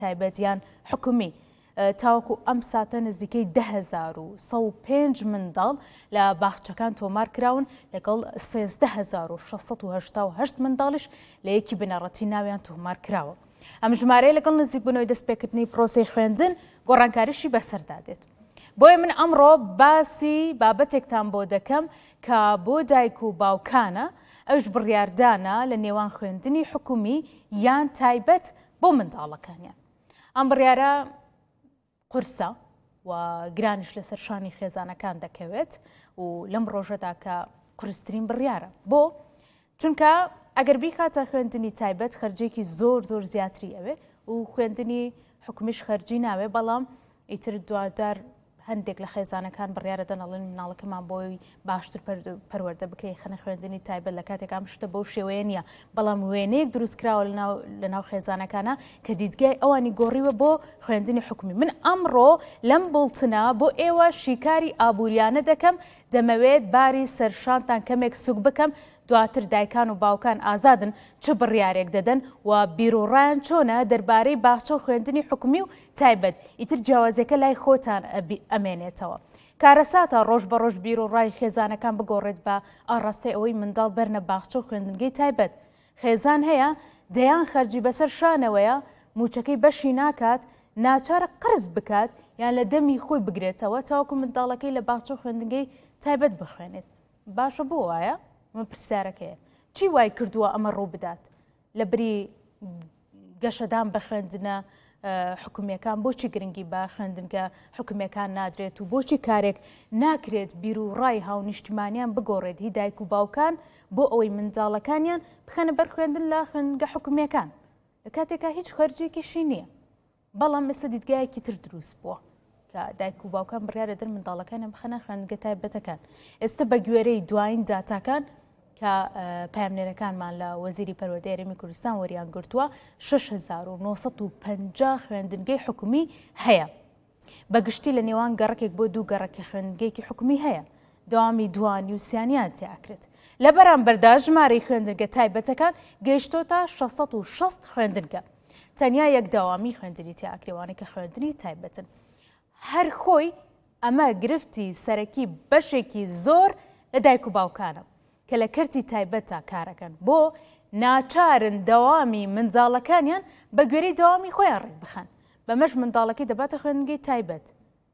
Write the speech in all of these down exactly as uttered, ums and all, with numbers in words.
تایبەتیان حکومی تاوەکو ئەم ساتە نزیکەی ده هەزار و سەد و پێنج منداڵ لە باخچەکان تۆمار کراون لەگەڵ سێزدە هەزار و شەشسەد و هەشتا و هەشت منداڵیش لە یەکی بنەڕەتی ناویان تۆمار کراوە. ئەم ژمارەیە لەگەڵ نزیکبوونەوەی دەستپێکردنی پرۆسەی خوێندن گۆڕانکاریشی بەسەردا دێت. بۆیە من ئەمڕۆ باسی بابەتێکتان بۆ دەکەم کە بۆ دایک و باوکانە ئەوش بڕیاردانە لە نێوان خوێندنی حکومی یان تایبەت بۆ منداڵەکانیان. ئەم بڕیارە قورسە و گرانیش لەسەر شانی خێزانەکان دەکەوێت و لەم ڕۆژەدا کە قورسترین بڕیارە بۆ چونکە ئەگەر بیخاتە خوێندنی تایبەت خەرجێکی زۆر زۆر زیاتری ئەوێ و خوێندنی حکومیش خەرجی ناوێ بەڵام ئیتر دوادار هەندێک لە خێزانەکان بڕیارە دەنەڵێن مناڵەکەمان بۆی باشتر پەروەردە بکەی خەنە خوێندنی تایبەت لە کاتێک ئەم شتە بەو شێوەیە نییە بەڵام وێنەیەک دروستکراوە لەناو خێزانەکانە کە دیدگای ئەوانی گۆڕیوە بۆ خوێندنی حکومی. من ئەمڕۆ لەم بڵتنە بۆ ئێوە شیکاری ئابوووریانە دەکەم دەمەوێت باری سەرشانتان کەمێک سوک بکەم دواتر دایکان و باوکان ئازادن چ بڕیارێک دەدەن و بیرۆڕایان چۆنە دەربارەی باخچە و خوێندنی حکومی و تایبەت ئیتر جیاوازەکە لای خۆتان ئەمێنێتەوە. کارەساتە ڕۆژ بە ڕۆژ بیرۆڕای خێزانەکان بگۆڕێت بە ئاڕاستەی ئەوەی منداڵ بەرنە باخچە و خوێندنگەی تایبەت. خێزان هەیە دەیان خەرجی بەسەر شانەوەیە موچەکەی بەشی ناکات ناچارە قرز بکات یان لە دەمی خۆی بگرێتەوە تاوەکو منداڵەکەی لە باخچە و خوێندنگەی تایبەت بخوێنێت. باشە بۆ وایە؟ من پرسیارەکەیە چی وای کردووە ئەمە ڕوو بدات لە بری گەشەدان بە خوێندنە حکومیەکان بۆچی گرنگی بە خوێندنگە حکومیەکان نادرێت و بۆچی کارێک ناکرێت بیر و ڕای هاونیشتمانیان بگۆڕێت هی دایک و باوکان بۆ ئەوەی منداڵەکانیان بخەنە بەر خوێندن لە خوێندنگە حکومیەکان لە کاتێکا هیچ خەرجێکیشی نییە بەڵام ئێستا دیدگایەکی تر دروست بووە کە دایک و باوکان بڕیارە دەر منداڵەکانیان بخەنە خوێندنگە تایبەتەکان. ئێستا بە گوێرەی دوایین داتاکان کە پامنێرەکانمان لە وەزیری پەروەردەی هەرێمی کوردستان وەریان گرتووە شەش هەزار و نۆ سەد و پەنجا خوێندنگەی حکومی هەیە. بەگشتی لە نێوان گەڕەکێک بۆ دوو گەڕەکی خوێندنگەیەکی حکومی هەیە داوامی دوانی و سیانیان تیاکرێت. لە بەرامبەردا ژمارەی خوێندنگە تایبەتەکان گەیشتۆتە شەشسەد و شەست خوێندنگە. تەنیا یەک داوامی خوێندنی تیاکرێوانەی کە خوێندنی تایبەتن. هەر خۆی ئەمە گرفتی سەرەکی بەشێکی زۆر لە دایک و باوکانە کە لە کەرتی تایبەتە کارەکەن بۆ ناچارن دەوامی منداڵەکانیان بە گوێرەی دەوامی خۆیان ڕێک بخەن بەمەش منداڵەکەی دەباتە خوێندنگەی تایبەت.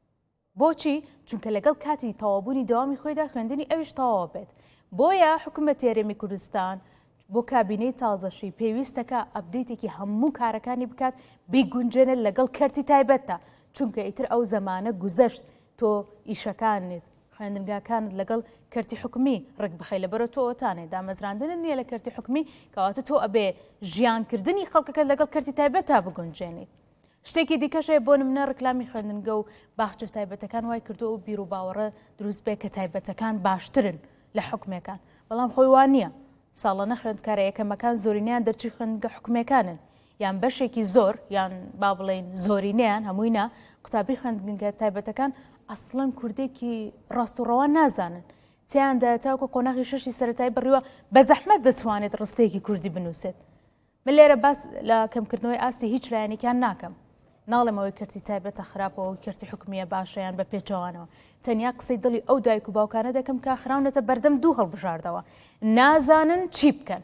بۆچی؟ چونکە لەگەڵ کاتی تەواوبوونی دەوامی خۆیدا خوێندنی ئەویش تەواو بێت. بۆیە حکوومەتی هەرێمی کوردستان بۆ کابینەی تازەشی پێویستەکە ئەپدەیتێکی هەموو کارەکانی بکات بیگونجێنێت لەگەڵ کەرتی تایبەتە چونکە ئیتر ئەو زەمانە گوزەشت تۆ ئیشەکانت خوێندنگاکانت لەگەڵ کەرتی حکومی ڕێک بخەی لەبەرە تۆ ئەوتانێت دامەزراندن نییە لە کەرتی حکومی کەواتە تۆ ئەبێ ژیانکردنی خەڵکەکە لەگەڵ کەرتی تایبەت تا بگونجێنیت. شتێکی دیکەشەیە بۆ نمونە ڕکلامی خوێندنگە و باخچە تایبەتەکان وای کردو و بیر و باوەڕە دروست بێ کە تایبەتەکان باشترن لە حکومەکان بەڵام خۆی وان نییە. ساڵانە خوێندکارە یەکەمەکان زۆرینیان دەرچی خوێندنگە حکومەکانن یان بەشێکی زۆر یان با بڵێن زۆرینەیان هەمووینا قوتابی خوێندنگە تایبەتەکان ئەسڵەن کوردێکی ڕاست و ڕەوان نازانن تیاندا تاوکە قۆناغی شەشی سەرەتایی بڕیوە بە زەحمەت دەتوانێت ڕستەیەکی کوردی بنووسێت. من لێرە باس لە کەمکردنەوەی ئاستی هیچ لایەنێکیان ناکەم ناڵێمەوەی کەرتی تایبەتە خراپەوە کەرتی حکومیە باشەیان بە پێچەوانەوە تەنیا قسەی دڵی ئەو دایک و باوکانە دەکەم کە خراونەتە بەردەم دوو هەڵبژاردەوە نازانن چی بکەن.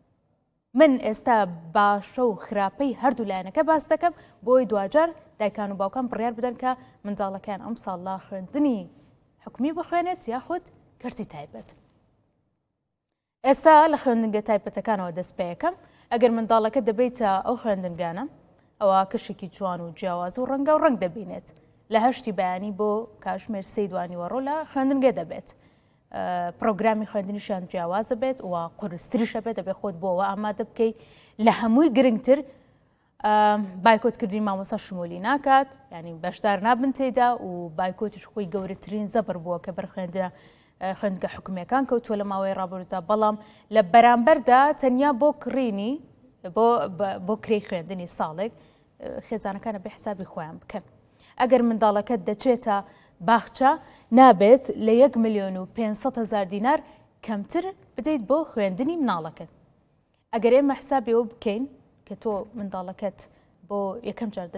من ئێستا باشە و خراپەی هەردوو لایەنەکە باس دەکەم بۆی دوجار دایکان و باوکان بڕیار بدەن کە منداڵەکان ئەم ساڵا خوێندنی حکومی بخوێنێت یاخود کەرتی تایبەت. ئێستا لە خوێندنگە تایبەتەکانەوە دەست پێ یەکەم ئەگەر منداڵەکە دەبێتە ئەو خوێندنگانە ئەوە کشێکی جوان و جیاواز و ڕەنگە و ڕەنگ دەبینێت لە هەشتی بەیانی بۆ کاتژمێر سەی دوانیوەڕۆ لە خوێندنگە دەبێت. پرۆگرامی خوێندنیشیان جیاوازە بێت و قورستریشە بێت دەبێت خۆت بۆەوە ئامادە بکەیت لە هەمووی گرنگتر بایکۆتکردنی مامۆستا شمولی ناکات ینی بەشدار نابن تێدا و بایکۆتیش خۆی گەورەترین زەبر بووە کە بەر خوێندنە خوێندنگە حکومیەکان کەوتووە لە ماوەی ڕابردوودا بەڵام لە بەرامبەردا تەنیا بۆ کڕینی بۆ کرێی خوێندنی ساڵێک خێزانەکانە بە حسابی خۆیان بکەن. ئەگەر منداڵەکەت دەچێتە باخچە نابێت لە یەک ملیۆن و پێنج هەزار دینار کەمتر بدەیت بۆ خوێندنی مناڵەکەت. ئەگەر ئێمە حسابی ئەوە بکەین کە تۆ منداڵەکەت بۆ یەکەم جار